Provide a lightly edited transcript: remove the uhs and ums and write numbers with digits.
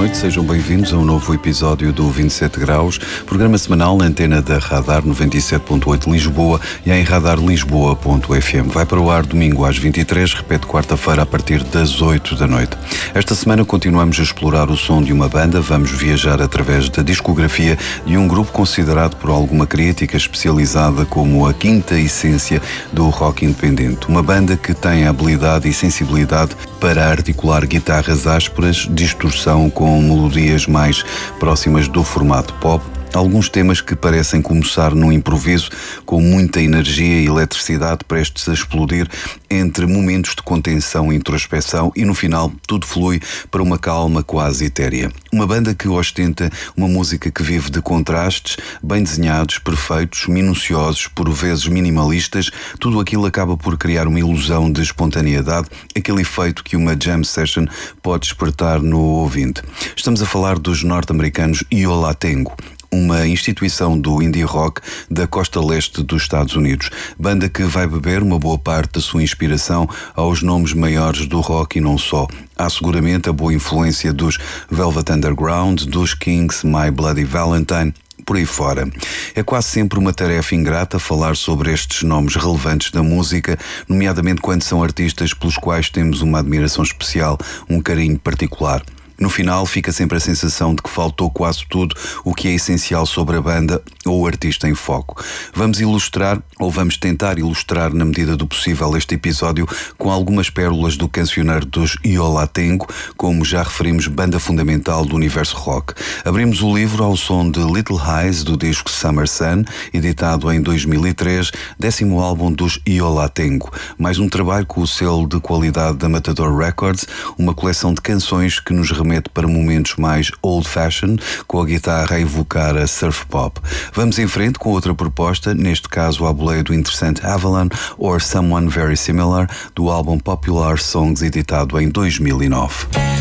noite, sejam bem-vindos a um novo episódio do 27 Graus, programa semanal na antena da Radar 97.8 Lisboa e em radarlisboa.fm. Vai para o ar domingo às 23, repete quarta-feira a partir das 8 da noite. Esta semana continuamos a explorar o som de uma banda, vamos viajar através da discografia de um grupo considerado por alguma crítica especializada como a quinta essência do rock independente. Uma banda que tem a habilidade e sensibilidade para articular guitarras ásperas, distorção com melodias mais próximas do formato pop, alguns temas que parecem começar num improviso com muita energia e eletricidade prestes a explodir entre momentos de contenção e introspeção e no final tudo flui para uma calma quase etérea. Uma banda que ostenta uma música que vive de contrastes, bem desenhados, perfeitos, minuciosos, por vezes minimalistas, tudo aquilo acaba por criar uma ilusão de espontaneidade, aquele efeito que uma jam session pode despertar no ouvinte. Estamos a falar dos norte-americanos Yo La Tengo, uma instituição do indie rock da costa leste dos Estados Unidos. Banda que vai beber uma boa parte da sua inspiração aos nomes maiores do rock e não só. Há seguramente a boa influência dos Velvet Underground, dos Kings, My Bloody Valentine, por aí fora. É quase sempre uma tarefa ingrata falar sobre estes nomes relevantes da música, nomeadamente quando são artistas pelos quais temos uma admiração especial, um carinho particular. No final fica sempre a sensação de que faltou quase tudo o que é essencial sobre a banda ou o artista em foco. Vamos ilustrar, ou vamos tentar ilustrar na medida do possível este episódio com algumas pérolas do cancioneiro dos Yo La Tengo, como já referimos, banda fundamental do universo rock. Abrimos o livro ao som de Little Eyes do disco Summer Sun, editado em 2003, 10º álbum dos Yo La Tengo. Mais um trabalho com o selo de qualidade da Matador Records, uma coleção de canções que nos remete para momentos mais old-fashioned, com a guitarra a evocar a surf pop. Vamos em frente com outra proposta, neste caso à boleia do interessante Avalon or Someone Very Similar, do álbum Popular Songs, editado em 2009.